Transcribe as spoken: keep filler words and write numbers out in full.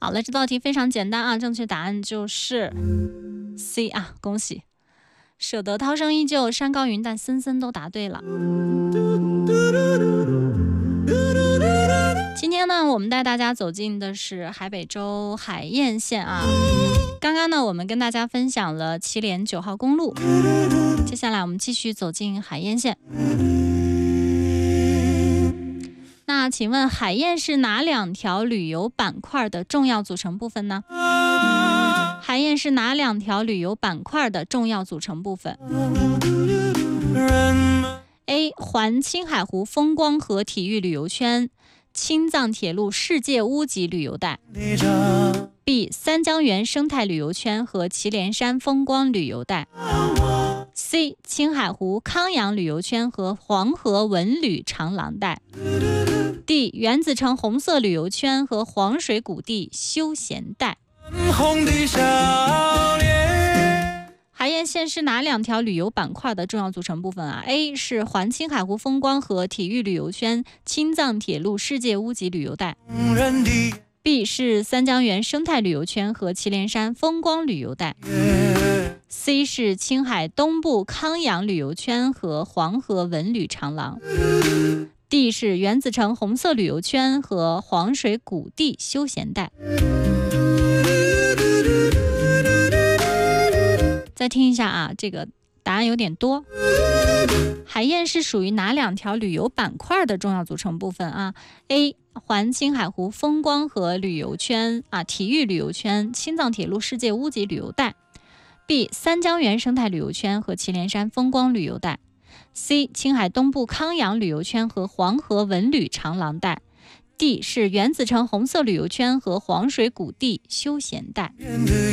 好了，这道题非常简单啊，正确答案就是 C 啊，恭喜！舍得涛声依旧，山高云淡，森森都答对了。今天呢，我们带大家走进的是海北州海晏县啊。刚刚呢，我们跟大家分享了祁连九号公路，接下来我们继续走进海晏县。那请问海晏是哪两条旅游板块的重要组成部分呢？海晏是哪两条旅游板块的重要组成部分 ？A. 环青海湖风光和体育旅游圈，青藏铁路世界屋级旅游带。B. 三江源生态旅游圈和祁连山风光旅游带。C. 青海湖康养旅游圈和黄河文旅长廊带。D. 原子城红色旅游圈和黄水谷地休闲带。海晏县是哪两条旅游板块的重要组成部分啊 ？A 是环青海湖风光和体育旅游圈，青藏铁路世界屋级旅游带。B 是三江源生态旅游圈和祁连山风光旅游带。C 是青海东部康养旅游圈和黄河文旅长廊。D 是原子城红色旅游圈和黄水谷地休闲带。再听一下啊，这个答案有点多。海晏是属于哪两条旅游板块的重要组成部分啊 ？A. 环青海湖风光和旅游圈啊，体育旅游圈，青藏铁路世界屋级旅游带。B. 三江源生态旅游圈和祁连山风光旅游带。C. 青海东部康养旅游圈和黄河文旅长廊带。D 是原子城红色旅游圈和黄水谷地休闲带。